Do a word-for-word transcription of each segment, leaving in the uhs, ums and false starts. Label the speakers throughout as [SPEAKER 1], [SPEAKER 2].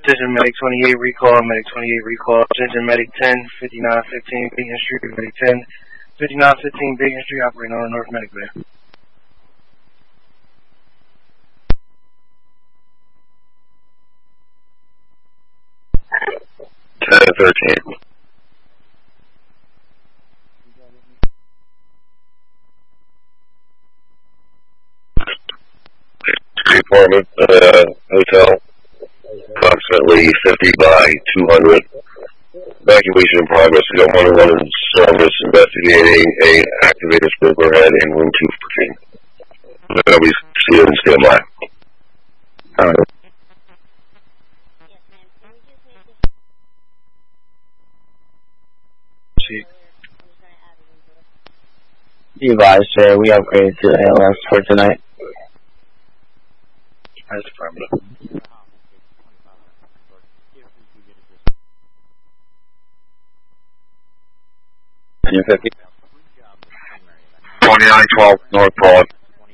[SPEAKER 1] Attention Medic twenty-eight recall, Medic twenty-eight recall. Attention Medic ten, fifty-nine fifteen Beacon Street, Medic ten, fifty-nine fifteen Beacon Street, operating on the North Medic Bay.
[SPEAKER 2] ten thirteen. Apartment, uh, hotel, approximately fifty by two hundred. Evacuation in progress. We got one oh one in service investigating a activated sprinkler head in room two fourteen. Uh, we see it and stand by. Alright.
[SPEAKER 3] Be advised, sir, we upgraded to A L S for tonight.
[SPEAKER 1] That's affirmative.
[SPEAKER 3] fifty.
[SPEAKER 2] twenty-nine twelve North Broad.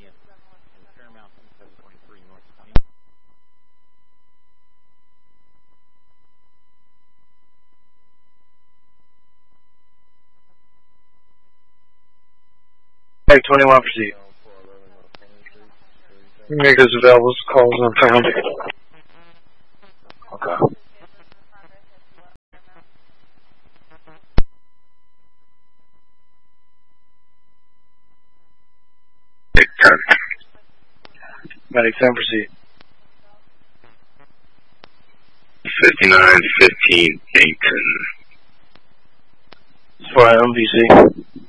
[SPEAKER 1] Hey, twenty-one, proceed. Make this available, calls unfound. Okay. Medic ten, proceed.
[SPEAKER 2] fifty-nine fifteen Dayton.
[SPEAKER 1] For M V C.